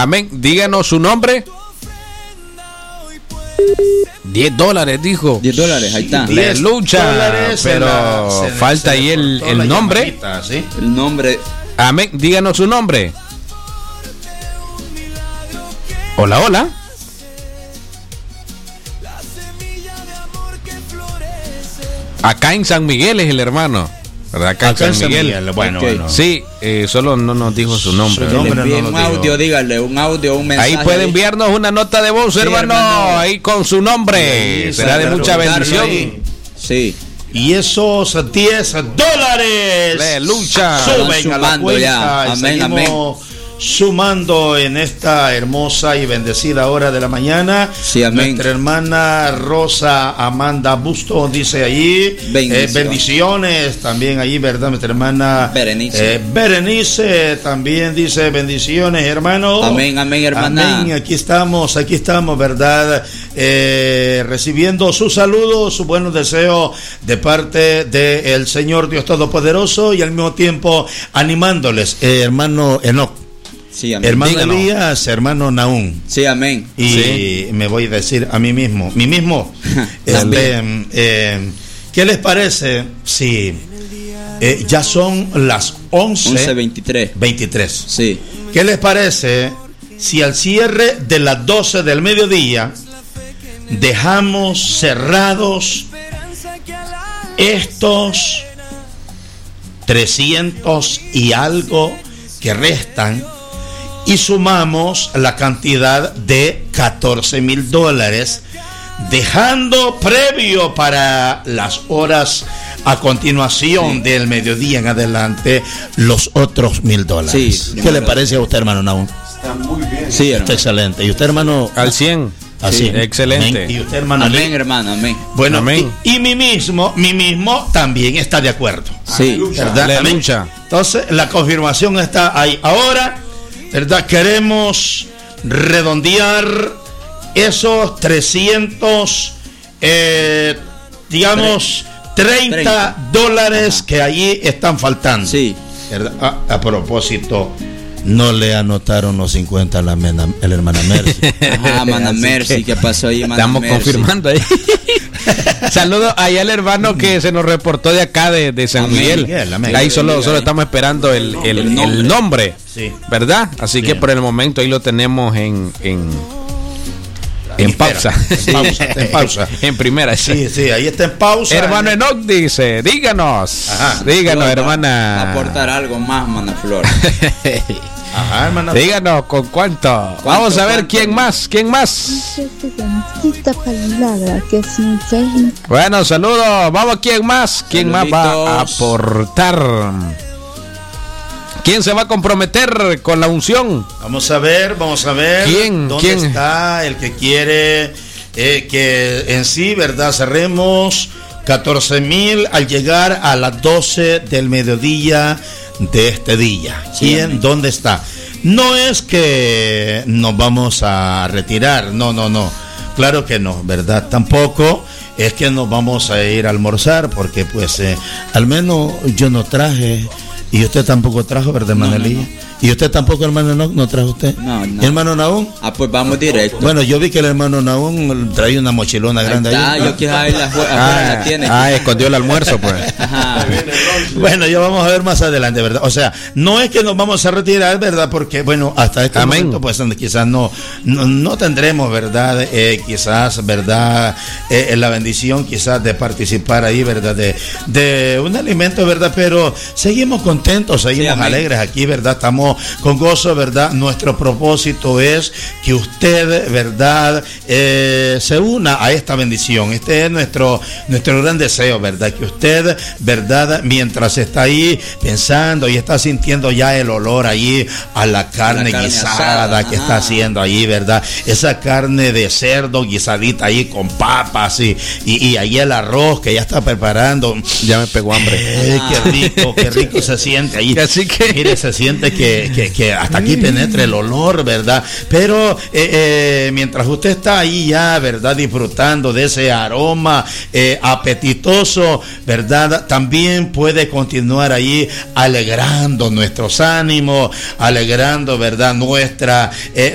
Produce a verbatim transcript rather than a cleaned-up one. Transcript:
Amén. Díganos su nombre. diez dólares, dijo. diez dólares, ahí está. Le lucha, pero la, falta ahí el, el nombre. Llamadita, ¿sí? El nombre. Amén. Díganos su nombre. Hola, hola. Acá en San Miguel es el hermano. ¿Verdad? Acá, Acá en San Miguel. Miguel. Bueno, okay. bueno. Sí, eh, solo no nos dijo su nombre. Su nombre no un audio, dijo. Dígale, un audio, un mensaje. Ahí puede enviarnos una nota de voz, sí, hermano, hermano, ahí con su nombre. Sí, será de mucha bendición. Ahí. Sí. Y esos diez dólares de lucha suben a la cuenta. Ya. Amén, amén. Sumando en esta hermosa y bendecida hora de la mañana. Sí, amén. Nuestra hermana Rosa Amanda Busto dice allí eh, bendiciones también allí, ¿verdad? Nuestra hermana Berenice. Eh, Berenice también dice bendiciones, hermano. Amén, amén, hermana. Amén, aquí estamos, aquí estamos, ¿verdad? Eh, recibiendo sus saludos, sus buenos deseos de parte del Señor Dios Todopoderoso y al mismo tiempo animándoles, eh, hermano Enoch. Sí, amén. Hermano Díganos. Elías, hermano Naún. Sí, amén. Y sí. me voy a decir a mí mismo, mí mismo, este, eh, ¿qué les parece si eh, ya son las once veintitrés? veintitrés. Sí. ¿Qué les parece si al cierre de las doce del mediodía dejamos cerrados estos trescientos y algo que restan y sumamos la cantidad de catorce mil dólares, dejando previo para las horas a continuación sí. del mediodía en adelante los otros mil dólares? Sí, ¿qué le parece a usted, hermano Naún? Está muy bien. Sí, está excelente. ¿Y usted, hermano? Al cien. Así, sí, excelente. Amén. ¿Y usted, hermano? Amén, hermano, amén. Bueno, amén. Y, y mí mismo, mí mismo también está de acuerdo. Sí, ¿verdad? Aleluya. Entonces, la confirmación está ahí. Ahora, ¿verdad? Queremos redondear esos trescientos, eh, digamos, treinta dólares que allí están faltando. Sí. A, a propósito, no le anotaron los cincuenta a la, mena, la hermana Mercy. Ajá, hermana Mercy, ¿qué pasó ahí, hermana Estamos Mercy? confirmando ahí. Saludos allá al hermano que se nos reportó de acá de, de San amén, Miguel. Miguel amén. Ahí solo, solo estamos esperando el, el, el nombre, el nombre sí. ¿verdad? Así sí. que por el momento ahí lo tenemos en en, en pausa. En pausa, en pausa. En primera. Sí, sí, ahí está en pausa. Hermano Enoch dice, díganos. Ajá. Díganos, Flor, hermana. Va a aportar algo más, hermana Flor. Ajá, hermana. Díganos con cuánto. ¿Cuánto Vamos a ver cuánto? quién más, quién más. Palabra, que sin fe. Bueno, saludos. Vamos, ¿quién más? ¿Quién Saluditos. más va a aportar? ¿Quién se va a comprometer con la unción? Vamos a ver, vamos a ver. ¿Quién? ¿Dónde ¿Quién? está el que quiere eh, que en sí, verdad, cerremos catorce mil al llegar a las doce del mediodía de este día? ¿Quién? Sí, ¿dónde está? No es que nos vamos a retirar, no, no, no. Claro que no, ¿verdad? Tampoco es que nos vamos a ir a almorzar, porque pues eh, al menos yo no traje. Y usted tampoco trajo, ¿verdad, hermano Elías? No, no, no. Y usted tampoco, hermano Enoch, no trajo usted. No, no. ¿Y hermano Naún? Ah, pues vamos directo. Bueno, yo vi que el hermano Naún traía una mochilona ahí grande está, ahí. Yo quiero saber la, ah, la tiene. Ah, escondió el almuerzo, pues. Ajá. Bueno, ya vamos a ver más adelante, ¿verdad? O sea, no es que nos vamos a retirar, ¿verdad? Porque, bueno, hasta este Amén. momento, pues quizás no, no, no tendremos, ¿verdad? Eh, quizás, ¿verdad? Eh, la bendición, quizás, de participar ahí, ¿verdad? De, de un alimento, ¿verdad? Pero seguimos contentos, seguimos sí, alegres aquí, ¿verdad? Estamos con gozo, ¿verdad? Nuestro propósito es que usted, ¿verdad? Eh, se una a esta bendición. Este es nuestro, nuestro gran deseo, ¿verdad? Que usted, ¿verdad? Mientras está ahí pensando y está sintiendo ya el olor ahí a la carne, la carne guisada asada, que está haciendo ahí, ¿verdad? Esa carne de cerdo guisadita ahí con papas y, y, y ahí el arroz que ya está preparando. Ya me pegó hambre. Eh, ah. Qué rico, qué rico se siente ahí. Así que mire, se siente que, que, que hasta aquí penetra el olor, ¿verdad? Pero eh, eh, mientras usted está ahí ya, ¿verdad? Disfrutando de ese aroma eh, apetitoso, ¿verdad? También puede continuar ahí alegrando nuestros ánimos, alegrando, ¿verdad? Nuestra, eh,